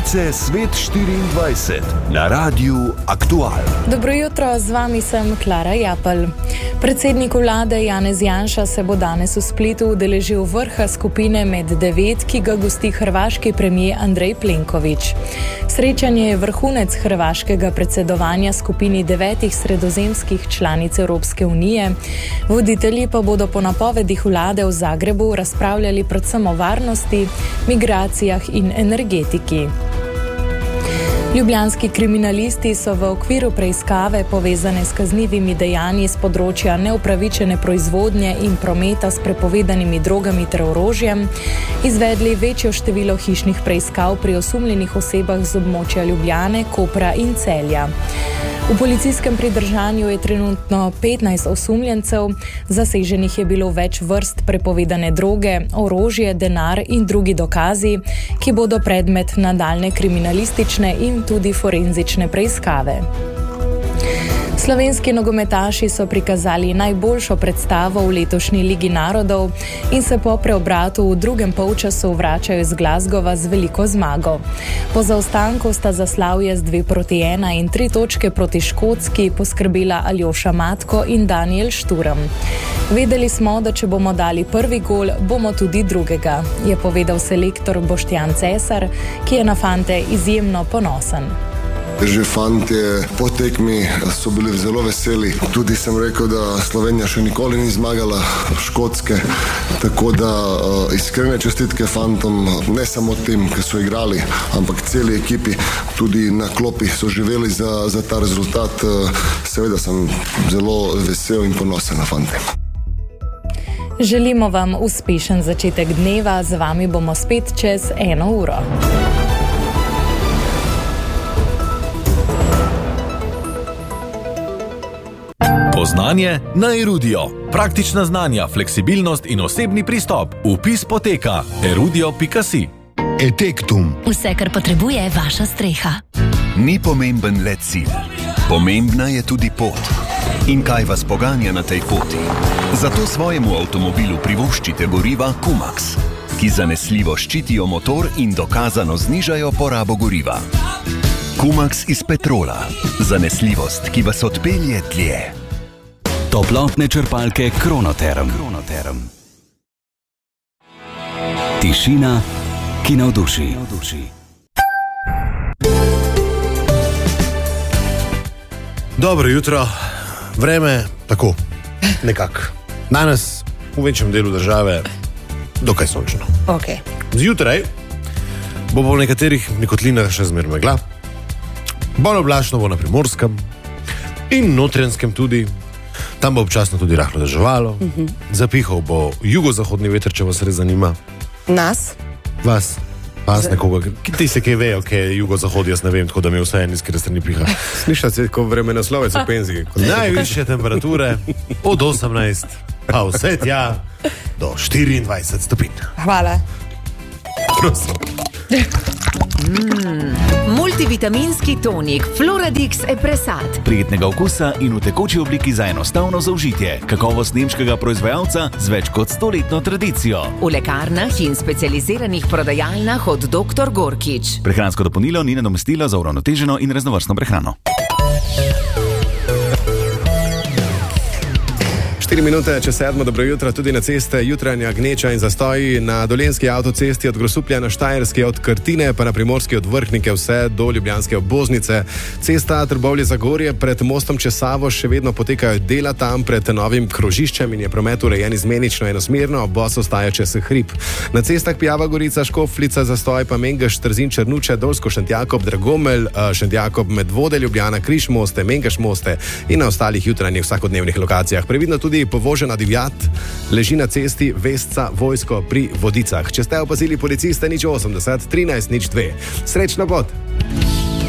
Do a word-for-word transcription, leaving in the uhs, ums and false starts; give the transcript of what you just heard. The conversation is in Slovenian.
Novice Svet štiriindvajset na Radiu Aktual. Dobro jutro, z vami sem Klara Japelj. Predsednik vlade Janez Janša se bo danes v Splitu udeležil vrha skupine med devet, ki ga gosti hrvaški premijer Andrej Plenković. Srečanje je vrhunec hrvaškega predsedovanja skupini devetih sredozemskih članic Evropske unije. Voditelji pa bodo po napovedih vlade v Zagrebu razpravljali predvsem o varnosti, migracijah in energetiki. Ljubljanski kriminalisti so v okviru preiskave povezane s kaznivimi dejanji z področja neupravičene proizvodnje in prometa s prepovedanimi drogami ter orožjem izvedli večjo število hišnih preiskav pri osumljenih osebah z območja Ljubljane, Kopra in Celja. V policijskem pridržanju je trenutno petnajst osumljencev, zaseženih je bilo več vrst prepovedane droge, orožje, denar in drugi dokazi, ki bodo predmet nadaljne kriminalistične in tudi forenzične preiskave. Slovenski nogometaši so prikazali najboljšo predstavo v letošnji Ligi narodov in se po preobratu v drugem polčasu vračajo iz Glasgowa z veliko zmago. Po zaostanku sta za slavje z dve proti ena in tri točke proti Škotski poskrbela Aljoša Matko in Daniel Šturm. Vedeli smo, da če bomo dali prvi gol, bomo tudi drugega, je povedal selektor Boštjan Cesar, ki je na fante izjemno ponosen. Že fantje po tekmi so bili zelo veseli. Tudi sem rekel, da Slovenija še nikoli ni zmagala Škotske, tako da uh, iskrene čestitke fantom, ne samo tem, ki so igrali, ampak celi ekipi, tudi na klopi so živeli za, za ta rezultat. Uh, seveda sem zelo vesel in ponosen na fante. Želimo vam uspešen začetek dneva, z vami bomo spet čez eno uro. Poznanje na Erudio. Praktična znanja, fleksibilnost in osebni pristop. Vpis poteka erudio pika si. Etektum. Vse, kar potrebuje vaša streha. Ni pomemben le cilj. Pomembna je tudi pot. In kaj vas poganja na tej poti? Zato svojemu avtomobilu privoščite goriva Kumax, ki zanesljivo ščitijo motor in dokazano znižajo porabo goriva. Kumax iz petrola. Zanesljivost, ki vas odpelje dlje. Toplotne črpalke Kronoterm. Kronoterm. Tišina, ki navduši. Dobro jutro. Vreme tako, nekako. Danes v večjem delu države dokaj sončno. Okay. Zjutraj bo po nekaterih nikotlinah še zmer megla. Bolj oblačno bo na Primorskem in Notranjskem tudi. Tam bo občasno tudi rahlo deževalo. Uh-huh. Zapihal bo jugozahodni veter, če vas res zanima. Nas? Vas. Vas nekoga. Ti se kaj vejo, kaj je jugozahod, jaz ne vem, tako da mi vse en iz kjer strani piha. Sliša se kot vremenoslovec v penziji. Najvišje temperature od osemnajst, pa vse tja do štiriindvajset stopinj. Hvala. Prosim. Mm, multivitaminski tonik Floradix Epresat. Prijetnega okusa in v tekoči obliki za enostavno zaužitje. Kakovost nemškega proizvajalca z več kot stoletno tradicijo. V lekarnah in specializiranih prodajalnah od doktor Gorkič. Prehransko dopolnilo ni nadomestilo za uravnoteženo in raznovrstno prehrano. štiri minute čez sedmo, dobro jutro, tudi na ceste jutranja gneča in zastoji na dolenski avtocesti od Grosuplja na Štajerski od Krtine pa na Primorski od Vrhnike vse do ljubljanske obvoznice. Cesta Trbovlje-Zagorje pred mostom čez Savo še vedno potekajo dela tam pred novim krožiščem in je promet urejen izmenično enosmerno, obvoz ostaja čez hrib. Na cestah Pijava Gorica, Škofljica, zastoj pa Mengeš, Trzin, Črnuče, Dolsko, Šentjakob, Dragomelj, Šentjakob, Medvode, Ljubljana, Križ moste, Mengeš moste in na ostalih jutranjih vsakodnevnih lokacijah. Previdno tudi povožena divjad leži na cesti Vesca Vojsko pri Vodicah. Če ste opazili policiste, nič osemdeset, trinajst, nič dve. Srečno pot!